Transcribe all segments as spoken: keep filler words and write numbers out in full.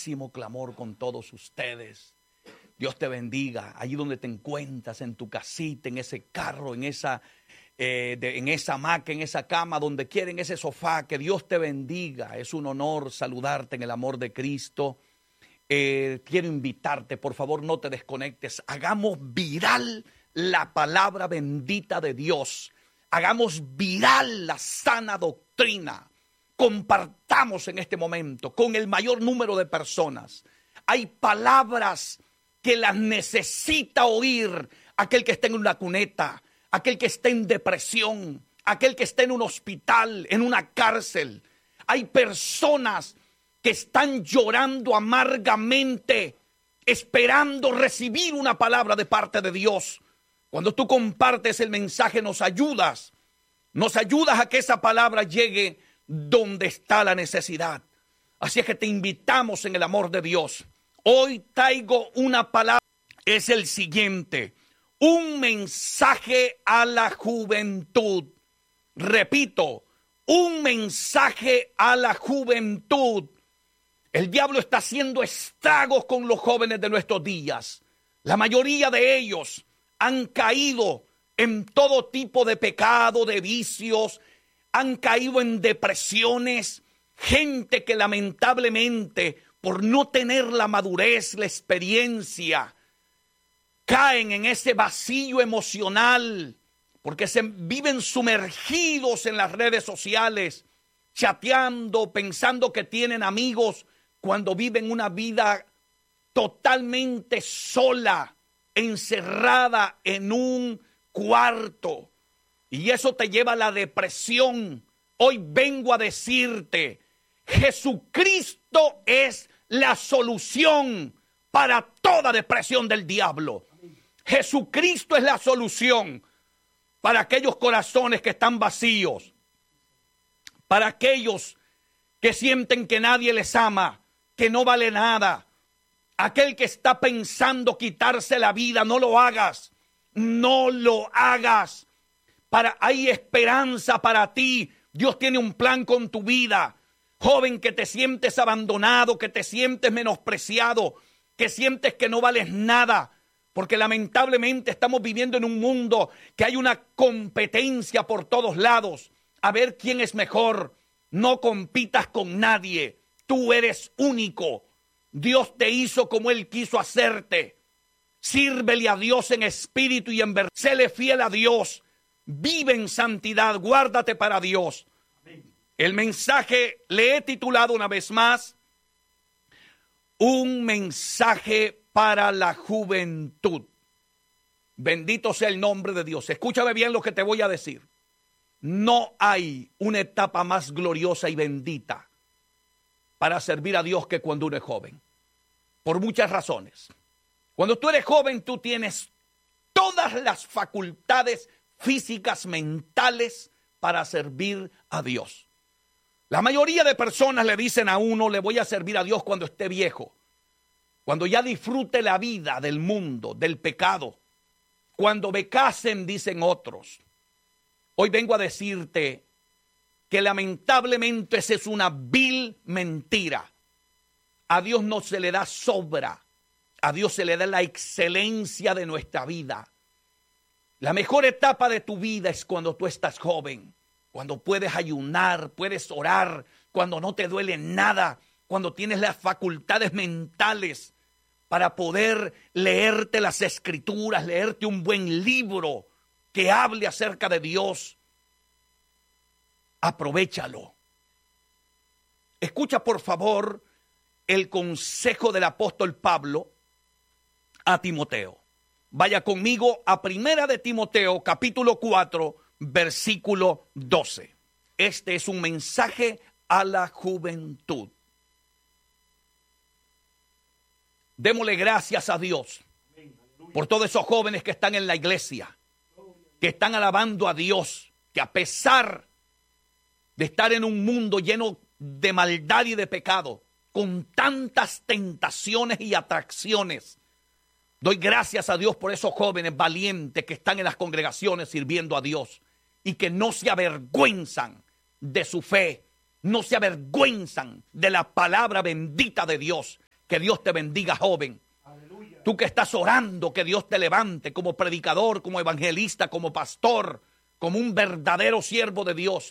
mismísimo clamor con todos ustedes. Dios te bendiga, allí donde te encuentras, en tu casita, en ese carro, en esa, eh, de, en esa hamaca, en esa cama, donde quiera, en ese sofá. Que Dios te bendiga. Es un honor saludarte en el amor de Cristo. Eh, quiero invitarte, por favor, no te desconectes. Hagamos viral la palabra bendita de Dios. Hagamos viral la sana doctrina. Compartamos en este momento con el mayor número de personas. Hay palabras que las necesita oír aquel que está en una cuneta, aquel que está en depresión, aquel que está en un hospital, en una cárcel. Hay personas que están llorando amargamente, esperando recibir una palabra de parte de Dios. Cuando tú compartes el mensaje, nos ayudas, nos ayudas a que esa palabra llegue donde está la necesidad. Así es que te invitamos en el amor de Dios. Hoy traigo una palabra, es el siguiente: un mensaje a la juventud. Repito, un mensaje a la juventud. El diablo está haciendo estragos con los jóvenes de nuestros días. La mayoría de ellos han caído en todo tipo de pecado, de vicios, han caído en depresiones, gente que lamentablemente por no tener la madurez, la experiencia, caen en ese vacío emocional, porque se viven sumergidos en las redes sociales, chateando, pensando que tienen amigos, cuando viven una vida totalmente sola, encerrada en un cuarto. Y eso te lleva a la depresión. Hoy vengo a decirte, Jesucristo es la solución para toda depresión del diablo. Jesucristo es la solución para aquellos corazones que están vacíos, para aquellos que sienten que nadie les ama, que no vale nada. Aquel que está pensando quitarse la vida, no lo hagas, no lo hagas. Para, hay esperanza para ti. Dios tiene un plan con tu vida. Joven, que te sientes abandonado, que te sientes menospreciado, que sientes que no vales nada, porque lamentablemente estamos viviendo en un mundo que hay una competencia por todos lados, a ver quién es mejor. No compitas con nadie, tú eres único. Dios te hizo como Él quiso hacerte. Sírvele a Dios en espíritu y en verdad. Séle fiel a Dios. Vive en santidad, guárdate para Dios. El mensaje le he titulado una vez más, un mensaje para la juventud. Bendito sea el nombre de Dios. Escúchame bien lo que te voy a decir. No hay una etapa más gloriosa y bendita para servir a Dios que cuando uno es joven. Por muchas razones. Cuando tú eres joven, tú tienes todas las facultades físicas, mentales, para servir a Dios. La mayoría de personas le dicen a uno, le voy a servir a Dios cuando esté viejo, cuando ya disfrute la vida del mundo, del pecado, cuando me casen, dicen otros. Hoy vengo a decirte que lamentablemente esa es una vil mentira. A Dios no se le da sobra, a Dios se le da la excelencia de nuestra vida. La mejor etapa de tu vida es cuando tú estás joven, cuando puedes ayunar, puedes orar, cuando no te duele nada, cuando tienes las facultades mentales para poder leerte las escrituras, leerte un buen libro que hable acerca de Dios. Aprovéchalo. Escucha por favor el consejo del apóstol Pablo a Timoteo. Vaya conmigo a Primera de Timoteo, capítulo cuatro, versículo doce. Este es un mensaje a la juventud. Démosle gracias a Dios por todos esos jóvenes que están en la iglesia, que están alabando a Dios, que a pesar de estar en un mundo lleno de maldad y de pecado, con tantas tentaciones y atracciones, doy gracias a Dios por esos jóvenes valientes que están en las congregaciones sirviendo a Dios y que no se avergüenzan de su fe, no se avergüenzan de la palabra bendita de Dios, Que Dios te bendiga, joven. Aleluya. Tú que estás orando, que Dios te levante como predicador, como evangelista, como pastor, como un verdadero siervo de Dios.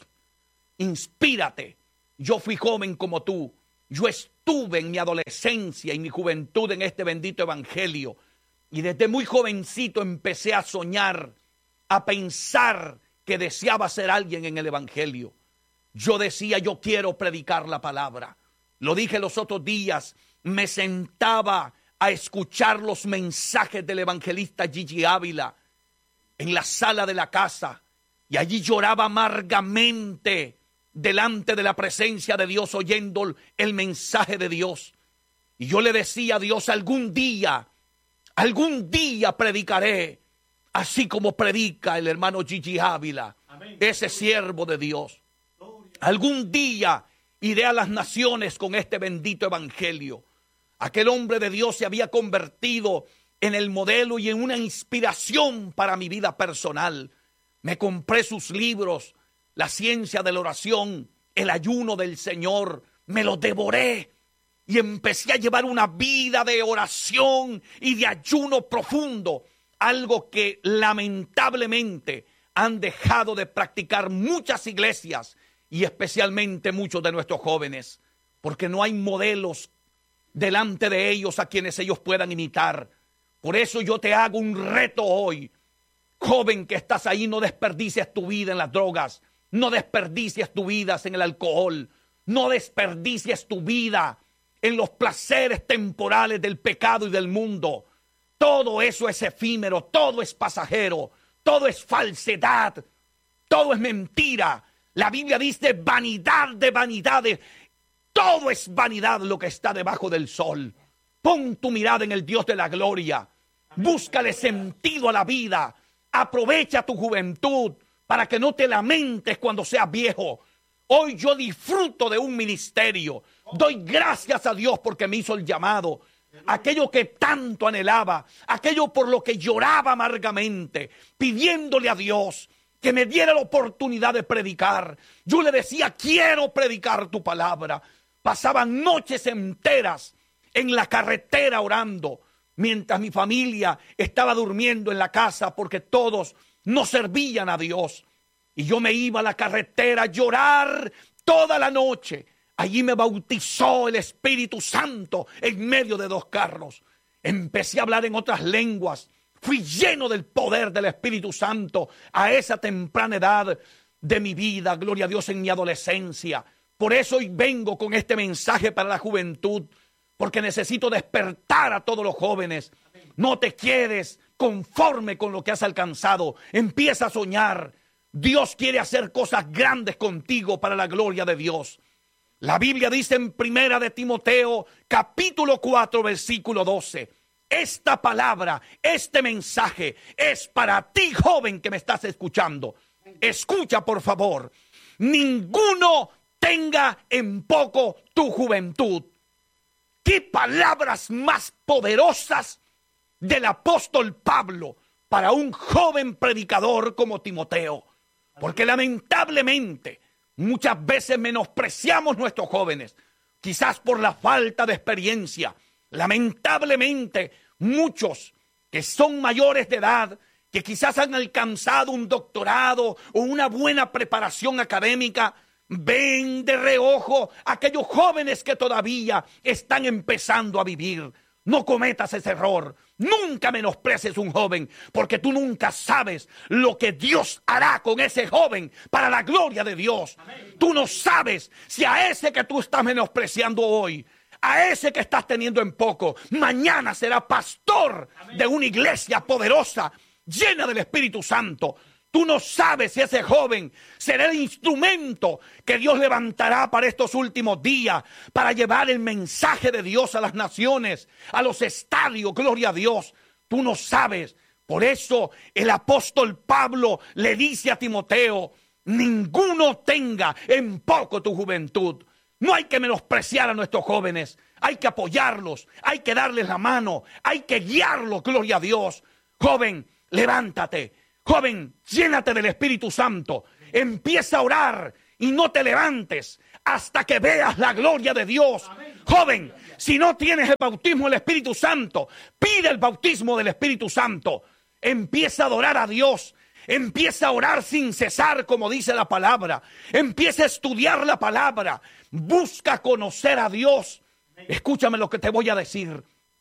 Inspírate. Yo fui joven como tú. Yo estuve en mi adolescencia y mi juventud en este bendito evangelio. Y desde muy jovencito empecé a soñar, a pensar que deseaba ser alguien en el evangelio. Yo decía, yo quiero predicar la palabra. Lo dije los otros días, me sentaba a escuchar los mensajes del evangelista Gigi Ávila en la sala de la casa. Y allí lloraba amargamente delante de la presencia de Dios, oyendo el mensaje de Dios. Y yo le decía a Dios, algún día, algún día predicaré, así como predica el hermano Gigi Ávila, amén, ese siervo de Dios. Algún día iré a las naciones con este bendito evangelio. Aquel hombre de Dios se había convertido en el modelo y en una inspiración para mi vida personal. Me compré sus libros, La ciencia de la oración, El ayuno del Señor. Me los devoré y empecé a llevar una vida de oración y de ayuno profundo. Algo que lamentablemente han dejado de practicar muchas iglesias y especialmente muchos de nuestros jóvenes, porque no hay modelos delante de ellos a quienes ellos puedan imitar. Por eso yo te hago un reto hoy. Joven que estás ahí, no desperdicies tu vida en las drogas, no desperdicies tu vida en el alcohol, no desperdicies tu vida en los placeres temporales del pecado y del mundo. Todo eso es efímero, todo es pasajero, todo es falsedad, todo es mentira. La Biblia dice vanidad de vanidades. Todo es vanidad lo que está debajo del sol. Pon tu mirada en el Dios de la gloria. Búscale sentido a la vida. Aprovecha tu juventud para que no te lamentes cuando seas viejo. Hoy yo disfruto de un ministerio. Doy gracias a Dios porque me hizo el llamado. Aquello que tanto anhelaba, aquello por lo que lloraba amargamente, pidiéndole a Dios que me diera la oportunidad de predicar. Yo le decía, quiero predicar tu palabra. Pasaba noches enteras en la carretera orando, mientras mi familia estaba durmiendo en la casa porque todos no servían a Dios. Y yo me iba a la carretera a llorar toda la noche. Allí me bautizó el Espíritu Santo en medio de dos carros. Empecé a hablar en otras lenguas. Fui lleno del poder del Espíritu Santo a esa temprana edad de mi vida. Gloria a Dios, en mi adolescencia. Por eso hoy vengo con este mensaje para la juventud, porque necesito despertar a todos los jóvenes. No te quedes conforme con lo que has alcanzado. Empieza a soñar. Dios quiere hacer cosas grandes contigo para la gloria de Dios. La Biblia dice en Primera de Timoteo, capítulo cuatro, versículo doce. Esta palabra, este mensaje es para ti, joven que me estás escuchando. Escucha, por favor. Ninguno tenga en poco tu juventud. ¿Qué palabras más poderosas del apóstol Pablo para un joven predicador como Timoteo? Porque lamentablemente muchas veces menospreciamos nuestros jóvenes, quizás por la falta de experiencia. Lamentablemente, muchos que son mayores de edad, que quizás han alcanzado un doctorado o una buena preparación académica, ven de reojo a aquellos jóvenes que todavía están empezando a vivir. No cometas ese error. Nunca menosprecies un joven, porque tú nunca sabes lo que Dios hará con ese joven para la gloria de Dios. Amén. Tú no sabes si a ese que tú estás menospreciando hoy, a ese que estás teniendo en poco, mañana será pastor Amén. De una iglesia poderosa, llena del Espíritu Santo. Tú no sabes si ese joven será el instrumento que Dios levantará para estos últimos días, para llevar el mensaje de Dios a las naciones, a los estadios, gloria a Dios. Tú no sabes. Por eso el apóstol Pablo le dice a Timoteo, ninguno tenga en poco tu juventud. No hay que menospreciar a nuestros jóvenes, hay que apoyarlos, hay que darles la mano, hay que guiarlos, gloria a Dios. Joven, levántate. Joven, llénate del Espíritu Santo. Empieza a orar y no te levantes hasta que veas la gloria de Dios. Joven, Si no tienes el bautismo del Espíritu Santo, pide el bautismo del Espíritu Santo. Empieza a adorar a Dios. Empieza a orar sin cesar, como dice la palabra. Empieza a estudiar la palabra. Busca conocer a Dios. Escúchame lo que te voy a decir.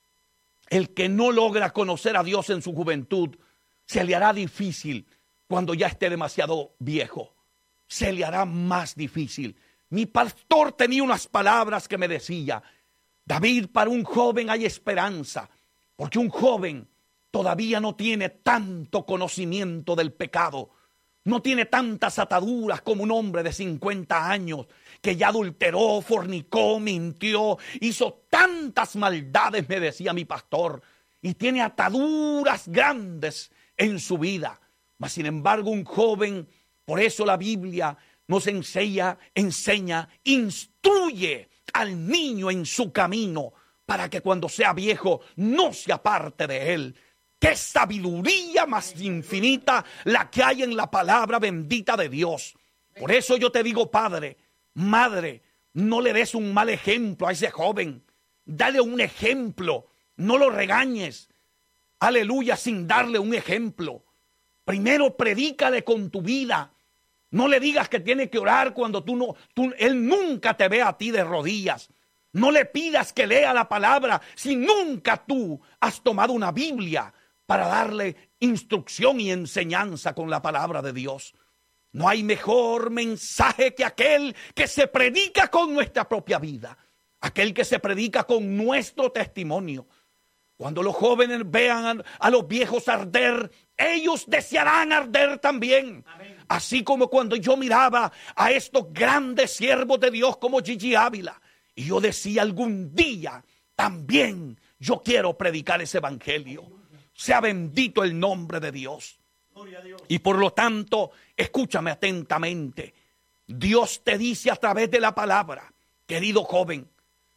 El que no logra conocer a Dios en su juventud, se le hará difícil cuando ya esté demasiado viejo. Se le hará más difícil. Mi pastor tenía unas palabras que me decía: David, para un joven hay esperanza, porque un joven todavía no tiene tanto conocimiento del pecado, no tiene tantas ataduras como un hombre de cincuenta años que ya adulteró, fornicó, mintió, hizo tantas maldades, me decía mi pastor, y tiene ataduras grandes en su vida. Mas sin embargo, un joven, por eso la Biblia nos enseña, enseña, instruye al niño en su camino, para que cuando sea viejo no se aparte de él. ¡Qué sabiduría más infinita la que hay en la palabra bendita de Dios! Por eso yo te digo, padre, madre, no le des un mal ejemplo a ese joven. Dale un ejemplo, no lo regañes. Aleluya, sin darle un ejemplo. Primero predícale con tu vida. No le digas que tiene que orar cuando tú no, tú, él nunca te ve a ti de rodillas. No le pidas que lea la palabra si nunca tú has tomado una Biblia para darle instrucción y enseñanza con la palabra de Dios. No hay mejor mensaje que aquel que se predica con nuestra propia vida, aquel que se predica con nuestro testimonio. Cuando los jóvenes vean a los viejos arder, ellos desearán arder también. Amén. Así como cuando yo miraba a estos grandes siervos de Dios como Gigi Ávila, y yo decía, algún día también yo quiero predicar ese evangelio. Sea bendito el nombre de Dios. Y por lo tanto, escúchame atentamente. Dios te dice a través de la palabra, querido joven,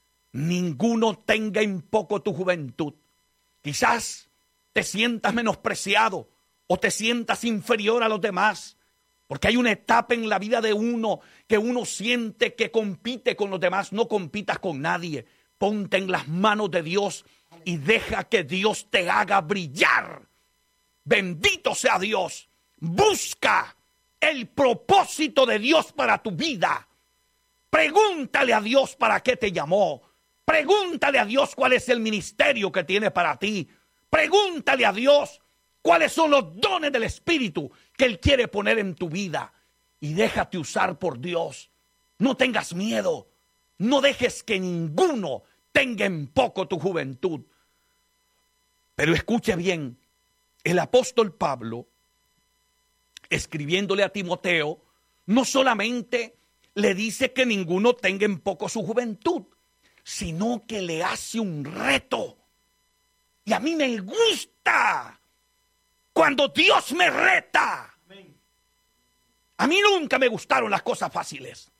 ninguno tenga en poco tu juventud. Quizás te sientas menospreciado o te sientas inferior a los demás, porque hay una etapa en la vida de uno que uno siente que compite con los demás. No compitas con nadie. Ponte en las manos de Dios y deja que Dios te haga brillar. Bendito sea Dios. Busca el propósito de Dios para tu vida. Pregúntale a Dios para qué te llamó. Pregúntale a Dios cuál es el ministerio que tiene para ti. Pregúntale a Dios cuáles son los dones del Espíritu que Él quiere poner en tu vida. Y déjate usar por Dios. No tengas miedo. No dejes que ninguno tenga en poco tu juventud. Pero escuche bien, el apóstol Pablo, escribiéndole a Timoteo, no solamente le dice que ninguno tenga en poco su juventud, sino que le hace un reto. Y a mí me gusta cuando Dios me reta. A mí nunca me gustaron las cosas fáciles.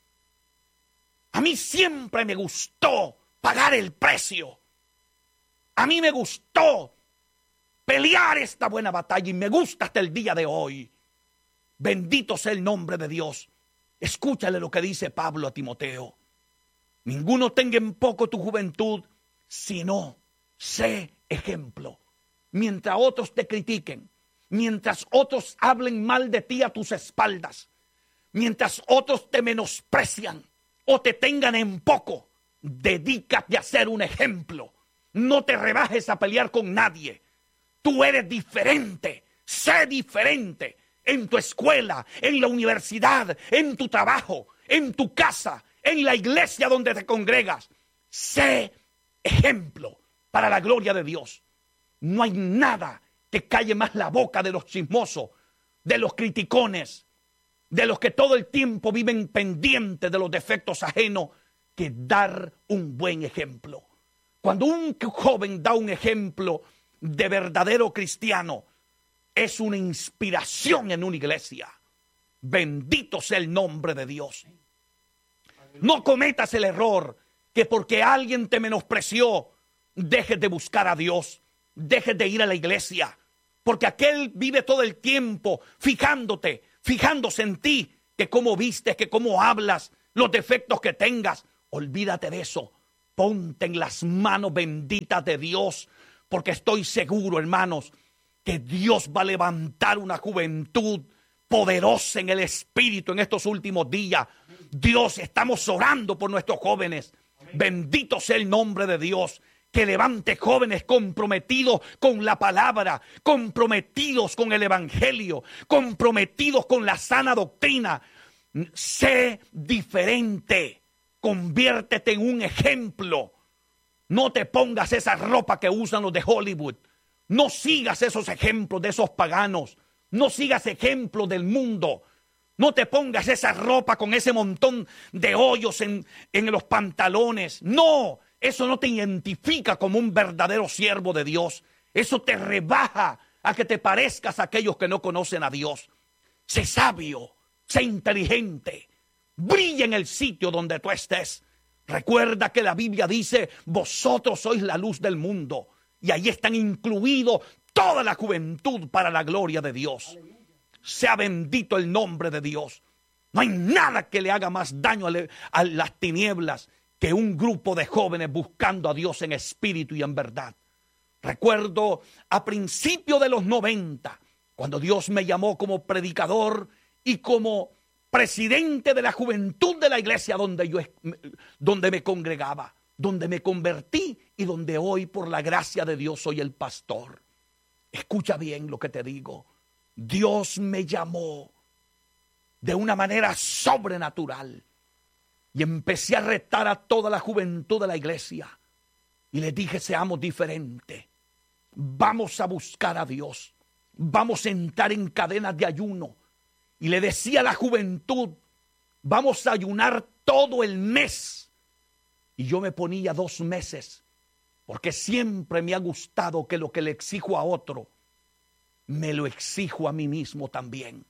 A mí siempre me gustó pagar el precio. A mí me gustó pelear esta buena batalla y me gusta hasta el día de hoy. Bendito sea el nombre de Dios. Escúchale lo que dice Pablo a Timoteo. Ninguno tenga en poco tu juventud, sino sé ejemplo. Mientras otros te critiquen, mientras otros hablen mal de ti a tus espaldas, mientras otros te menosprecian o te tengan en poco, dedícate a ser un ejemplo. No te rebajes a pelear con nadie. Tú eres diferente. Sé diferente en tu escuela, en la universidad, en tu trabajo, en tu casa, en la iglesia donde te congregas. Sé ejemplo para la gloria de Dios. No hay nada que calle más la boca de los chismosos, de los criticones, de los que todo el tiempo viven pendientes de los defectos ajenos, que dar un buen ejemplo. Cuando un joven da un ejemplo de verdadero cristiano, es una inspiración en una iglesia. Bendito sea el nombre de Dios. No cometas el error que porque alguien te menospreció, dejes de buscar a Dios, dejes de ir a la iglesia, porque aquel vive todo el tiempo fijándote, fijándose en ti, que cómo vistes, que cómo hablas, los defectos que tengas. Olvídate de eso. Ponte en las manos benditas de Dios, porque estoy seguro, hermanos, que Dios va a levantar una juventud poderosa en el Espíritu en estos últimos días. Dios, estamos orando por nuestros jóvenes. Bendito sea el nombre de Dios. Que levante jóvenes comprometidos con la palabra, comprometidos con el evangelio, comprometidos con la sana doctrina. Sé diferente, conviértete en un ejemplo. No te pongas esa ropa que usan los de Hollywood. No sigas esos ejemplos de esos paganos. No sigas ejemplos del mundo. No te pongas esa ropa con ese montón de hoyos en, en los pantalones. No. Eso no te identifica como un verdadero siervo de Dios. Eso te rebaja a que te parezcas a aquellos que no conocen a Dios. Sé sabio, sé inteligente, brilla en el sitio donde tú estés. Recuerda que la Biblia dice, vosotros sois la luz del mundo. Y ahí están incluidos toda la juventud para la gloria de Dios. Sea bendito el nombre de Dios. No hay nada que le haga más daño a, le, a las tinieblas que un grupo de jóvenes buscando a Dios en espíritu y en verdad. Recuerdo a principios de los noventa, cuando Dios me llamó como predicador y como presidente de la juventud de la iglesia donde yo donde me congregaba, donde me convertí y donde hoy por la gracia de Dios soy el pastor. Escucha bien lo que te digo. Dios me llamó de una manera sobrenatural. Y empecé a retar a toda la juventud de la iglesia. Y les dije, seamos diferentes. Vamos a buscar a Dios. Vamos a entrar en cadenas de ayuno. Y le decía a la juventud, vamos a ayunar todo el mes. Y yo me ponía dos meses. Porque siempre me ha gustado que lo que le exijo a otro, me lo exijo a mí mismo también.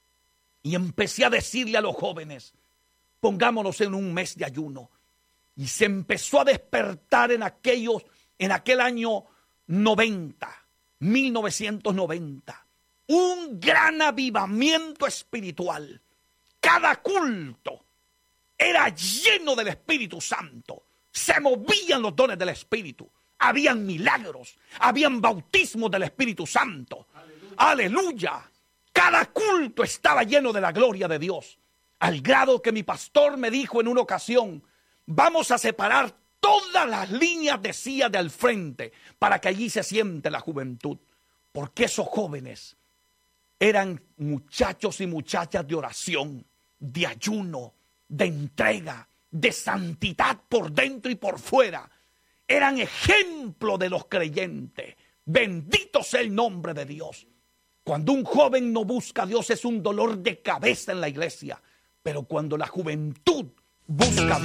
Y empecé a decirle a los jóvenes, pongámonos en un mes de ayuno. Y se empezó a despertar en aquellos, en aquel año noventa, mil novecientos noventa, un gran avivamiento espiritual. Cada culto era lleno del Espíritu Santo. Se movían los dones del Espíritu. Habían milagros, habían bautismos del Espíritu Santo. Aleluya. Aleluya. Cada culto estaba lleno de la gloria de Dios. Al grado que mi pastor me dijo en una ocasión, vamos a separar todas las líneas de sillas del frente para que allí se siente la juventud. Porque esos jóvenes eran muchachos y muchachas de oración, de ayuno, de entrega, de santidad por dentro y por fuera. Eran ejemplo de los creyentes. Bendito sea el nombre de Dios. Cuando un joven no busca a Dios es un dolor de cabeza en la iglesia. Pero cuando la juventud busca a Dios,